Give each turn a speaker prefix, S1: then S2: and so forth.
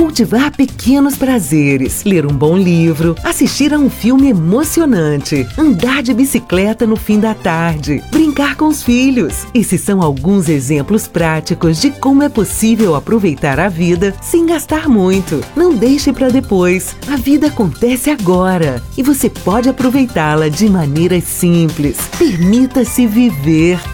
S1: cultivar pequenos prazeres, ler um bom livro, assistir a um filme emocionante, andar de bicicleta no fim da tarde, brincar com os filhos. Esses são alguns exemplos práticos de como é possível aproveitar a vida sem gastar muito. Não deixe para depois. A vida acontece agora e você pode aproveitá-la de maneiras simples. Permita-se viver.